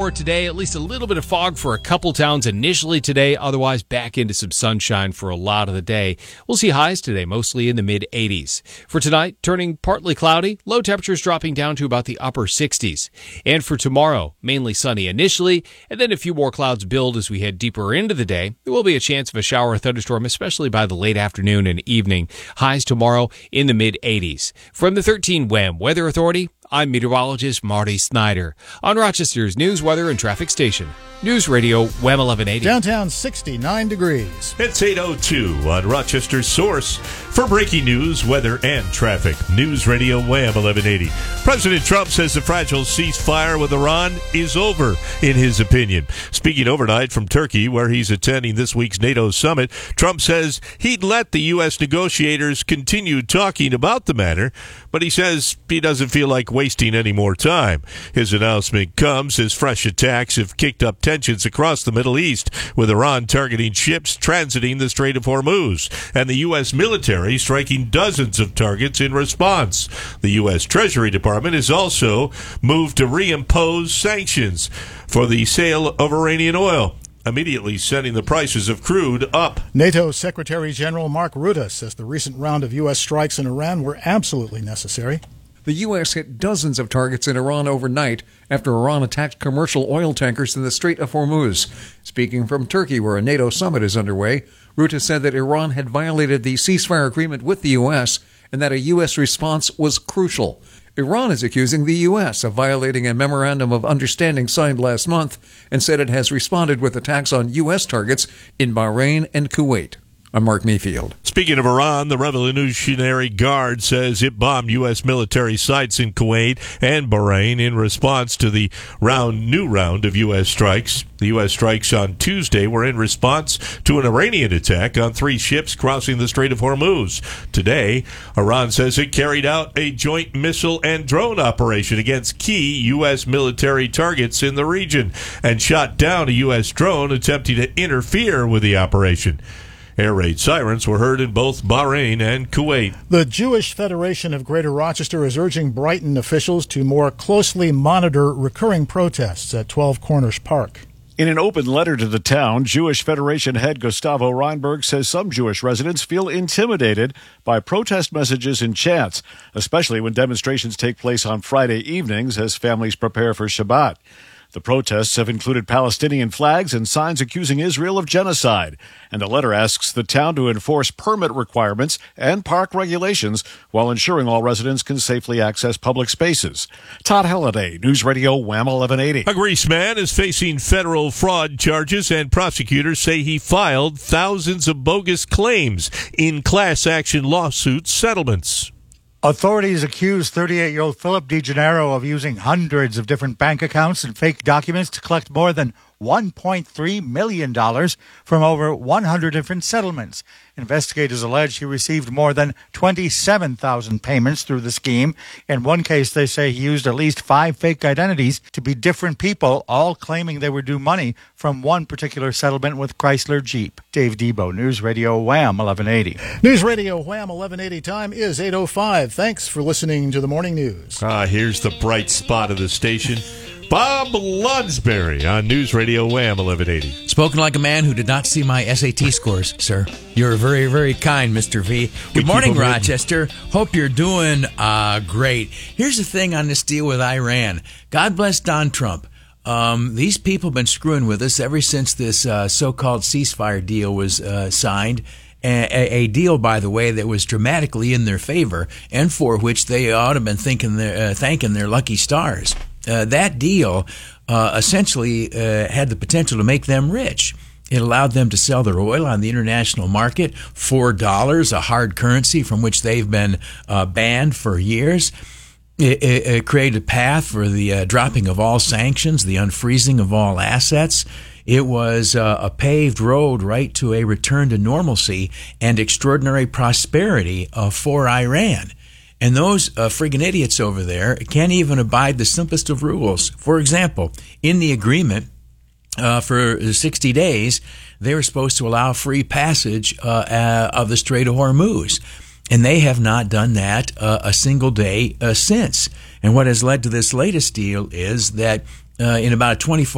for today. At least a little bit of fog for a couple towns initially today. Otherwise, back into some sunshine for a lot of the day. We'll see highs today, mostly in the mid-80s. For tonight, turning partly cloudy. Low temperatures dropping down to about the upper 60s. And for tomorrow, mainly sunny initially, and then a few more clouds build as we head deeper into the day. There will be a chance of a shower or thunderstorm, especially by the late afternoon and evening. Highs tomorrow in the mid-80s. From the 13 WHAM Weather Authority, I'm meteorologist Marty Snyder on Rochester's News, Weather, and Traffic Station. News Radio WHAM 1180. Downtown 69 degrees. It's 8:02 on Rochester's source for breaking news, weather, and traffic. News Radio WHAM 1180. President Trump says the fragile ceasefire with Iran is over, in his opinion. Speaking overnight from Turkey, where he's attending this week's NATO summit, Trump says he'd let the U.S. negotiators continue talking about the matter, but he says he doesn't feel like wasting any more time. His announcement comes as fresh attacks have kicked up tensions across the Middle East, with Iran targeting ships transiting the Strait of Hormuz, and the U.S. military striking dozens of targets in response. The U.S. Treasury Department has also moved to reimpose sanctions for the sale of Iranian oil, immediately sending the prices of crude up. NATO Secretary General Mark Rutte says the recent round of U.S. strikes in Iran were absolutely necessary. The U.S. hit dozens of targets in Iran overnight after Iran attacked commercial oil tankers in the Strait of Hormuz. Speaking from Turkey, where a NATO summit is underway, Rutte said that Iran had violated the ceasefire agreement with the U.S. and that a U.S. response was crucial. Iran is accusing the U.S. of violating a memorandum of understanding signed last month and said it has responded with attacks on U.S. targets in Bahrain and Kuwait. I'm Mark Mayfield. Speaking of Iran, the Revolutionary Guard says it bombed U.S. military sites in Kuwait and Bahrain in response to the new round of U.S. strikes. The U.S. strikes on Tuesday were in response to an Iranian attack on 3 ships crossing the Strait of Hormuz. Today, Iran says it carried out a joint missile and drone operation against key U.S. military targets in the region and shot down a U.S. drone attempting to interfere with the operation. Air raid sirens were heard in both Bahrain and Kuwait. The Jewish Federation of Greater Rochester is urging Brighton officials to more closely monitor recurring protests at 12 Corners Park. In an open letter to the town, Jewish Federation head Gustavo Reinberg says some Jewish residents feel intimidated by protest messages and chants, especially when demonstrations take place on Friday evenings as families prepare for Shabbat. The protests have included Palestinian flags and signs accusing Israel of genocide, and the letter asks the town to enforce permit requirements and park regulations while ensuring all residents can safely access public spaces. Todd Halliday, News Radio WHAM 1180. A Greece man is facing federal fraud charges, and prosecutors say he filed thousands of bogus claims in class action lawsuit settlements. Authorities accuse 38-year-old Philip DeGennaro of using hundreds of different bank accounts and fake documents to collect more than $1.3 million from over 100 different settlements. Investigators allege he received more than 27,000 payments through the scheme. In one case, they say he used at least 5 fake identities to be different people, all claiming they were due money from one particular settlement with Chrysler Jeep. Dave Debo, News Radio WHAM 1180. News Radio WHAM 1180 time is 8:05. Thanks for listening to the morning news. Here's the bright spot of the station. Bob Lunsberry on News Radio WHAM 1180. Spoken like a man who did not see my SAT scores, sir. You're very, very kind, Mr. V. Good morning, Rochester. Hope you're doing great. Here's the thing on this deal with Iran. God bless Don Trump. These people have been screwing with us ever since this so-called ceasefire deal was signed. A deal, by the way, that was dramatically in their favor and for which they ought to have been thanking their lucky stars. That deal essentially had the potential to make them rich. It allowed them to sell their oil on the international market, $4, a hard currency from which they've been banned for years. It created a path for the dropping of all sanctions, the unfreezing of all assets. It was a paved road right to a return to normalcy and extraordinary prosperity for Iran. And those friggin' idiots over there can't even abide the simplest of rules. For example, in the agreement for 60 days, they were supposed to allow free passage of the Strait of Hormuz. And they have not done that a single day since. And what has led to this latest deal is that in about a 24